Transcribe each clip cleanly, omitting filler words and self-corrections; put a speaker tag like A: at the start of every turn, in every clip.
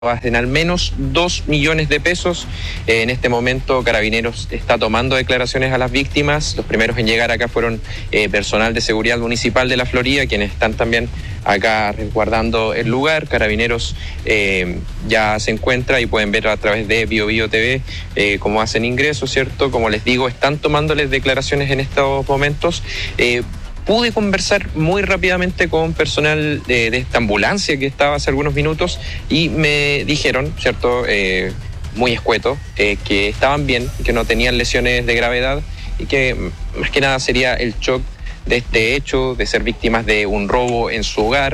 A: en al menos 2 millones de pesos. En este momento Carabineros está tomando declaraciones a las víctimas. Los primeros en llegar acá fueron personal de seguridad municipal de la Florida, quienes están también acá resguardando el lugar. Carabineros ya se encuentra y pueden ver a través de BioBio TV cómo hacen ingresos, ¿cierto? Como les digo, están tomándoles declaraciones en estos momentos. Pude conversar muy rápidamente con personal de esta ambulancia que estaba hace algunos minutos y me dijeron, ¿cierto?, muy escueto, que estaban bien, que no tenían lesiones de gravedad y que más que nada sería el shock de este hecho, de ser víctimas de un robo en su hogar,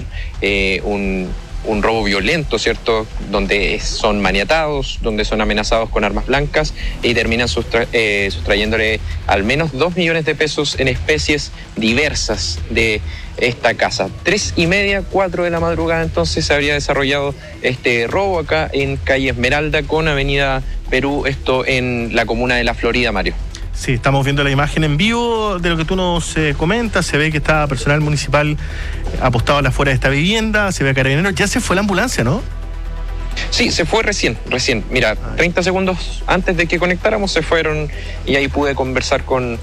A: un robo violento, ¿cierto?, donde son maniatados, donde son amenazados con armas blancas y terminan sustrayéndole al menos 2 millones de pesos en especies diversas de esta casa. 3:30, 4 de la madrugada entonces se habría desarrollado este robo acá en calle Esmeralda con avenida Perú, esto en la comuna de La Florida, Mario.
B: Sí, estamos viendo la imagen en vivo de lo que tú nos comentas. Se ve que está personal municipal apostado a la afuera de esta vivienda. Se ve a Carabineros. Ya se fue la ambulancia, ¿no?
A: Sí, se fue recién. Mira, 30 segundos antes de que conectáramos se fueron y ahí pude conversar con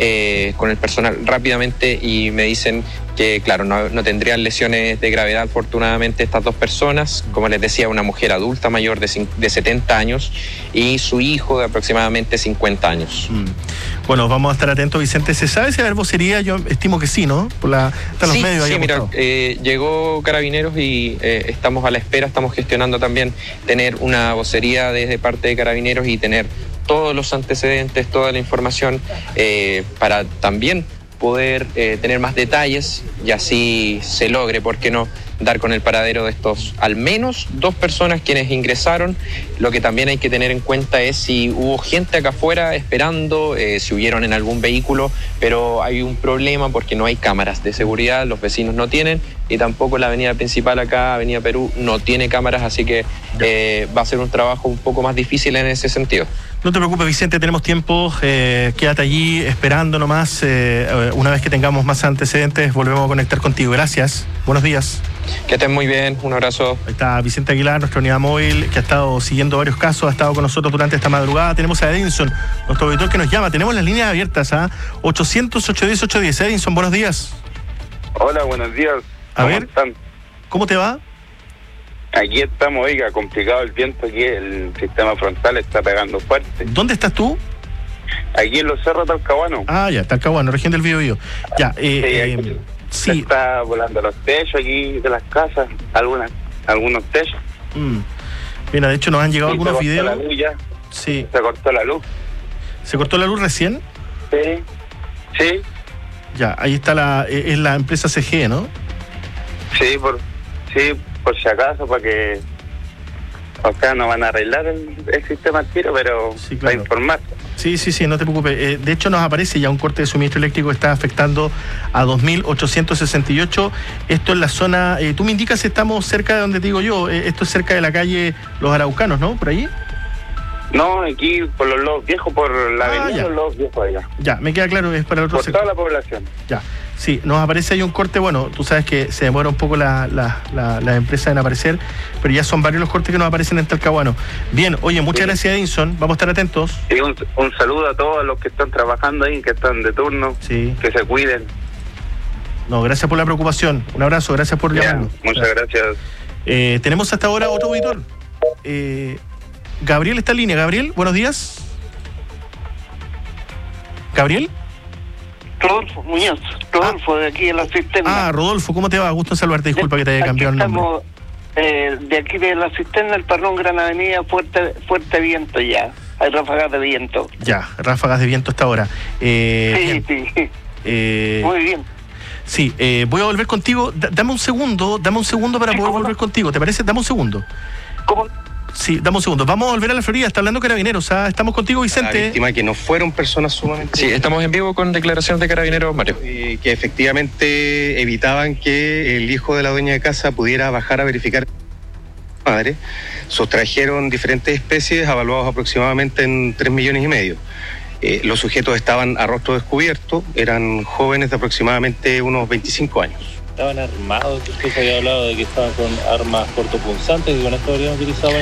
A: el personal rápidamente y me dicen que, claro, no tendrían lesiones de gravedad, afortunadamente, estas dos personas. Como les decía, una mujer adulta mayor de 70 años y su hijo de aproximadamente 50 años.
B: Bueno, vamos a estar atentos, Vicente. ¿Se sabe si va a haber vocería? Yo estimo que sí, ¿no? Están los medios ahí. Sí, mira,
A: llegó Carabineros y estamos a la espera, estamos gestionando también tener una vocería desde parte de Carabineros y tener todos los antecedentes, toda la información para también poder tener más detalles y así se logre, ¿por qué no?, dar con el paradero de estos al menos 2 personas quienes ingresaron. Lo que también hay que tener en cuenta es si hubo gente acá afuera esperando, si huyeron en algún vehículo, pero hay un problema porque no hay cámaras de seguridad, los vecinos no tienen y tampoco la avenida principal acá, Avenida Perú, no tiene cámaras, así que va a ser un trabajo un poco más difícil en ese sentido.
B: No te preocupes, Vicente, tenemos tiempo, quédate allí esperando nomás. Una vez que tengamos más antecedentes volvemos a conectar contigo. Gracias, buenos días.
A: Que estén muy bien, un abrazo.
B: Ahí está Vicente Aguilar, nuestra unidad móvil, que ha estado siguiendo varios casos, ha estado con nosotros durante esta madrugada. Tenemos a Edinson, nuestro auditor que nos llama. Tenemos las líneas abiertas a 800-810-810. Edinson, buenos días.
C: Hola, buenos días.
B: A ver,
C: están?
B: ¿Cómo te va?
C: Aquí estamos, oiga, complicado el viento, aquí el sistema frontal está pegando fuerte.
B: ¿Dónde estás tú?
C: Aquí en los cerros de Talcahuano.
B: Ah, ya, Talcahuano, región del Biobío. Ya,
C: sí. Está volando los techos aquí de las casas, algunos techos.
B: Mira, de hecho nos han llegado algunos videos.
C: La luz ya.
B: Sí.
C: Se cortó la luz.
B: ¿Se cortó la luz recién?
C: Sí.
B: Ya, ahí está es la empresa CG, ¿no?
C: Sí, por si acaso, para que acá no van a arreglar el sistema al tiro, pero sí, claro, para informar.
B: Sí, no te preocupes. De hecho, nos aparece ya un corte de suministro eléctrico que está afectando a 2.868. Esto es la zona... tú me indicas si estamos cerca de donde te digo yo. Esto es cerca de la calle Los Araucanos, ¿no? ¿Por ahí?
C: No, aquí por los Lobos Viejos, por la avenida Los Lobos Viejos allá.
B: Ya, me queda claro, es para el otro
C: por
B: sector.
C: Toda la población.
B: Ya, sí, nos aparece ahí un corte. Bueno, tú sabes que se demora un poco la empresa en aparecer, pero ya son varios los cortes que nos aparecen en Talcahuano. Bien, oye, muchas gracias, Edinson. Vamos a estar atentos.
C: Sí, un saludo a todos los que están trabajando ahí, que están de turno.
B: Sí.
C: Que se cuiden.
B: No, gracias por la preocupación. Un abrazo, gracias por llamarnos.
C: Muchas gracias.
B: Tenemos hasta ahora otro auditor. Gabriel está en línea. Gabriel, buenos días. ¿Gabriel?
D: Rodolfo Muñoz, Rodolfo, de aquí de la cisterna.
B: Rodolfo, ¿cómo te va? Gusto en saludarte, disculpa que te haya cambiado el nombre.
D: Estamos de aquí de la cisterna, el Parrón, Gran Avenida, fuerte viento ya. Hay ráfagas de viento.
B: Ya, ráfagas de viento hasta ahora.
D: Sí. Muy bien.
B: Sí, voy a volver contigo. Dame un segundo para poder volver contigo. ¿Te parece? Dame un segundo.
D: ¿Cómo?
B: Sí, dame un segundo. Vamos a volver a la Florida. Está hablando Carabineros. Estamos contigo, Vicente.
E: La víctima que no fueron personas sumamente...
A: Sí, estamos en vivo con declaraciones de Carabineros, Mario.
E: Que efectivamente evitaban que el hijo de la dueña de casa pudiera bajar a verificar a la madre. Sustrajeron diferentes especies evaluados aproximadamente en 3,5 millones. Los sujetos estaban a rostro descubierto, eran jóvenes de aproximadamente unos 25 años.
F: estaban armados, usted se había hablado de que estaban con armas cortopunzantes y con esto habrían utilizado